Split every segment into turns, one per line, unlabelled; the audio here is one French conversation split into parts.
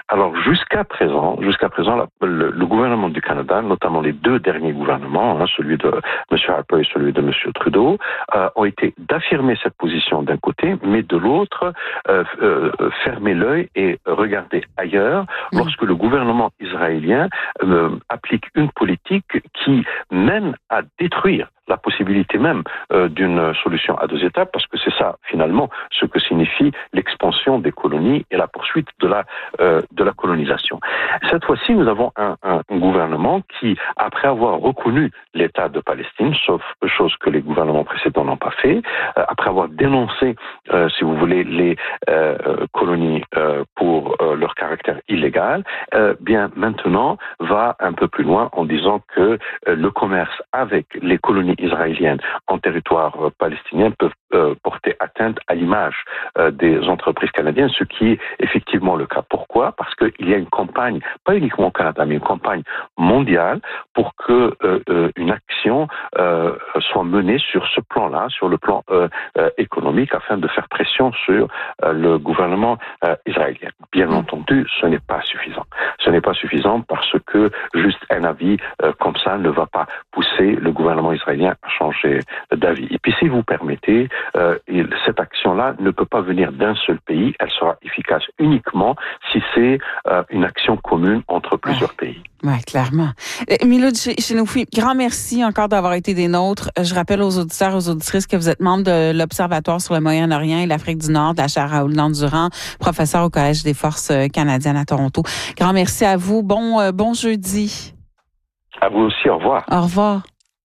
Alors jusqu'à présent, le gouvernement du Canada, notamment les deux derniers gouvernements, celui de M. Harper et celui de M. Trudeau, ont été d'affirmer cette position d'un côté, mais de l'autre, fermer l'œil et regarder ailleurs lorsque le gouvernement israélien applique une politique qui mène à détruire la possibilité même d'une solution à deux États, parce que c'est ça, finalement, ce que signifie l'expansion des colonies et la poursuite de la colonisation. Cette fois-ci, nous avons un gouvernement qui, après avoir reconnu l'État de Palestine, sauf chose que les gouvernements précédents n'ont pas fait, après avoir dénoncé, si vous voulez, les colonies pour leur caractère illégal, bien maintenant va un peu plus loin en disant que le commerce avec les colonies israéliennes en territoire palestinien peuvent porter atteinte à l'image des entreprises canadiennes, ce qui est effectivement le cas. Pourquoi? Parce qu'il y a une campagne, pas uniquement au Canada, mais une campagne mondiale pour que une action soit menée sur ce plan-là, sur le plan économique, afin de faire pression sur le gouvernement israélien. Bien entendu, ce n'est pas suffisant. Ce n'est pas suffisant parce que juste un avis comme ça ne va pas pousser le gouvernement israélien à changer d'avis. Et puis, si vous permettez, cette action-là ne peut pas venir d'un seul pays. Elle sera efficace uniquement si c'est une action commune entre plusieurs pays.
Oui, clairement. Milou Chenoufui, grand merci encore d'avoir été des nôtres. Je rappelle aux auditeurs et aux auditrices que vous êtes membre de l'Observatoire sur le Moyen-Orient et l'Afrique du Nord de la chaire Raoul Dandurand, professeur au Collège des Forces canadiennes à Toronto. Grand merci à vous. Bon jeudi.
À vous aussi. Au revoir.
Au revoir.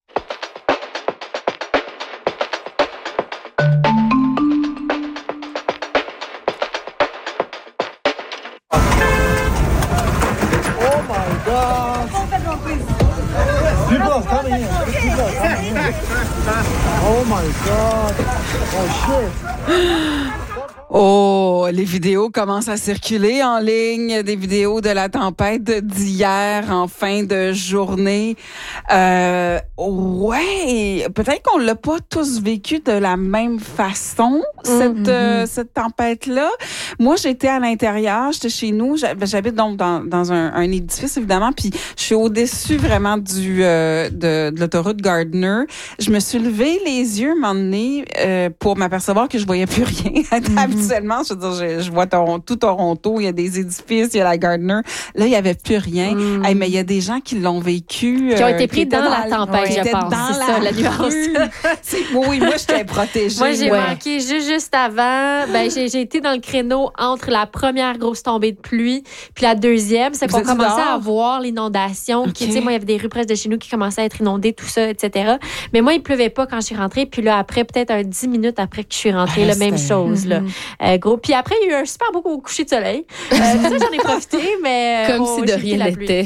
Oh my God. Oh shit.
Oh, les vidéos commencent à circuler en ligne, des vidéos de la tempête d'hier en fin de journée. Ouais, peut-être qu'on l'a pas tous vécu de la même façon, cette tempête-là. Moi, j'étais à l'intérieur, j'étais chez nous, j'habite donc dans un édifice, évidemment, puis je suis au-dessus vraiment de l'autoroute Gardiner. Je me suis levé les yeux, un moment donné, pour m'apercevoir que je voyais plus rien. Habituellement, je veux dire, je vois tout Toronto, il y a des édifices, il y a la Gardiner. Là, il y avait plus rien. Hey, mais il y a des gens qui l'ont vécu.
Qui ont été pris dans la tempête, je pense.
C'est
ça, la nuance.
Oui, moi, j'étais protégée.
Moi, j'ai manqué juste avant. Ben, j'ai été dans le créneau entre la première grosse tombée de pluie puis la deuxième. C'est qu'on commençait à voir l'inondation. Okay. Tu sais, moi, il y avait des rues près de chez nous qui commençaient à être inondées, tout ça, etc. Mais moi, il pleuvait pas quand je suis rentrée. Puis là, après, peut-être 10 minutes après que je suis rentrée, la même chose, là. Gros. Puis après, il y a eu un super beau coucher de soleil. Ça, j'en ai profité, mais...
Comme si de rien n'était.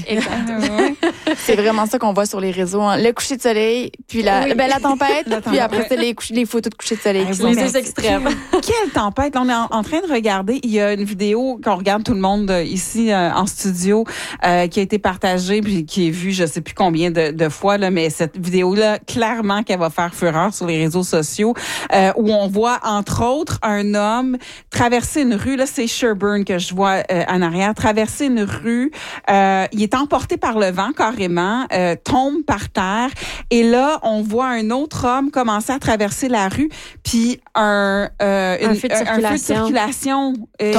C'est vraiment ça qu'on voit sur les réseaux. Hein. Le coucher de soleil, puis la tempête, puis après, c'est les photos de coucher de soleil.
Les deux extrêmes.
Quelle tempête! Là, on est en train de regarder. Il y a une vidéo qu'on regarde tout le monde ici en studio qui a été partagée puis qui est vue je sais plus combien de fois, là, mais cette vidéo-là, clairement qu'elle va faire fureur sur les réseaux sociaux où on voit, entre autres, un homme traverser une rue. Là, c'est Sherburne que je vois en arrière. Traverser une rue. Il est emporté par le vent, carrément, tombe par terre. Et là, on voit un autre homme commencer à traverser la rue, puis un feu de circulation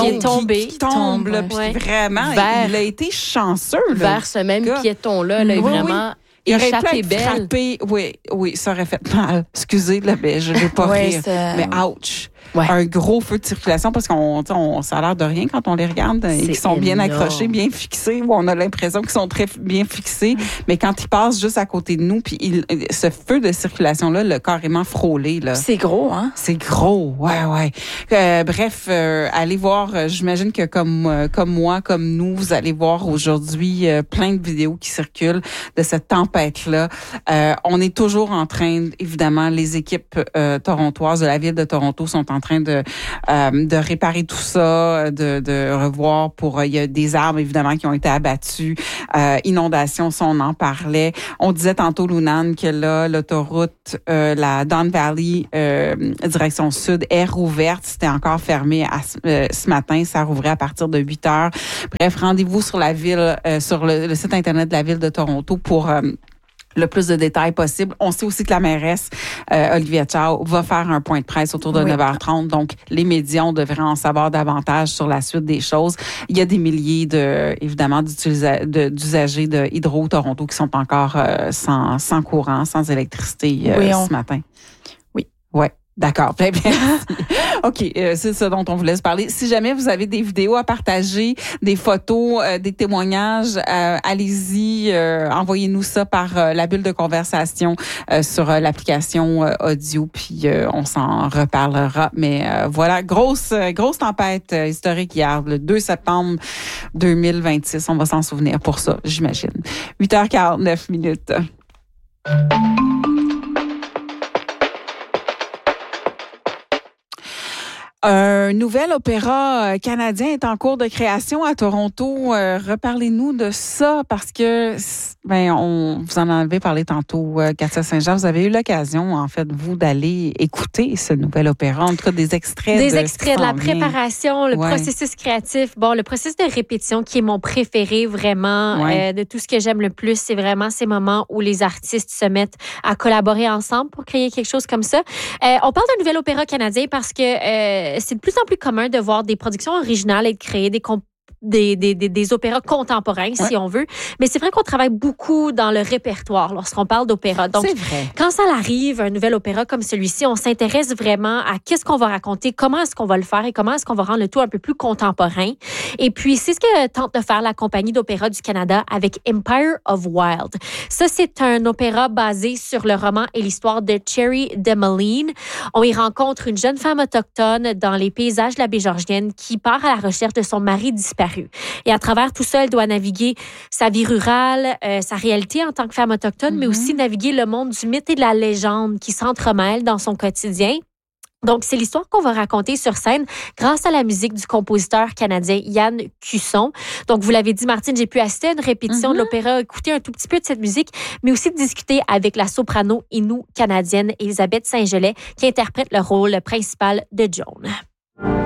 qui
tombe. Là, puis vraiment, il a été chanceux. Là,
vers ce même piéton-là, là, vraiment...
Il aurait pu être frappé. Oui, ça aurait fait mal. Excusez, là, ben, je vais pas rire. Mais ouch! Ouais. Un gros feu de circulation parce qu'on ça a l'air de rien quand on les regarde et qu'ils sont bien accrochés, bien fixés. On a l'impression qu'ils sont très bien fixés, mais quand ils passent juste à côté de nous, puis ce feu de circulation-là l'a carrément frôlé. Là.
C'est gros, hein?
C'est gros, ouais. Bref, allez voir, j'imagine que comme moi, comme nous, vous allez voir aujourd'hui plein de vidéos qui circulent de cette tempête-là. On est toujours en train, évidemment, les équipes torontoises de la ville de Toronto sont en en train de réparer tout ça, de revoir il y a des arbres, évidemment, qui ont été abattus. Inondations, ça, on en parlait. On disait tantôt, Lunane, que là, l'autoroute, la Don Valley, direction sud, est rouverte. C'était encore fermé ce matin. Ça rouvrait à partir de 8 heures. Bref, rendez-vous sur la ville, sur le site Internet de la Ville de Toronto pour le plus de détails possible. On sait aussi que la mairesse, Olivia Chow, va faire un point de presse autour de 9h30. Donc, les médias, on devrait en savoir davantage sur la suite des choses. Il y a des milliers évidemment, d'usagers de Hydro-Toronto qui sont encore sans courant, sans électricité ce matin.
Oui.
Ouais. D'accord. Très bien. OK. C'est ça dont on voulait se parler. Si jamais vous avez des vidéos à partager, des photos, des témoignages, allez-y. Envoyez-nous ça par la bulle de conversation sur l'application audio, puis on s'en reparlera. Mais voilà, grosse tempête historique hier, le 2 septembre 2026. On va s'en souvenir pour ça, j'imagine. 8h49. Un nouvel opéra canadien est en cours de création à Toronto. Reparlez-nous de ça parce que vous en avez parlé tantôt, Katia Saint-Jean. Vous avez eu l'occasion, en fait, vous, d'aller écouter ce nouvel opéra. En tout cas, des extraits
de la préparation, le processus créatif. Bon, le processus de répétition qui est mon préféré, vraiment, de tout ce que j'aime le plus, c'est vraiment ces moments où les artistes se mettent à collaborer ensemble pour créer quelque chose comme ça. On parle d'un nouvel opéra canadien parce que c'est de plus en plus commun de voir des productions originales être créées, des opéras contemporains, si on veut. Mais c'est vrai qu'on travaille beaucoup dans le répertoire lorsqu'on parle d'opéra. Donc, quand ça arrive, un nouvel opéra comme celui-ci, on s'intéresse vraiment à qu'est-ce qu'on va raconter, comment est-ce qu'on va le faire et comment est-ce qu'on va rendre le tout un peu plus contemporain. Et puis, c'est ce que tente de faire la Compagnie d'opéra du Canada avec Empire of Wild. Ça, c'est un opéra basé sur le roman et l'histoire de Cherry Demeline. On y rencontre une jeune femme autochtone dans les paysages de la baie Georgienne qui part à la recherche de son mari disparu. Et à travers tout ça, elle doit naviguer sa vie rurale, sa réalité en tant que femme autochtone, mais aussi naviguer le monde du mythe et de la légende qui s'entremêlent dans son quotidien. Donc, c'est l'histoire qu'on va raconter sur scène grâce à la musique du compositeur canadien Yann Cusson. Donc, vous l'avez dit, Martine, j'ai pu assister à une répétition de l'opéra, écouter un tout petit peu de cette musique, mais aussi discuter avec la soprano Innu canadienne Elisabeth Saint-Gelais qui interprète le rôle principal de Joan.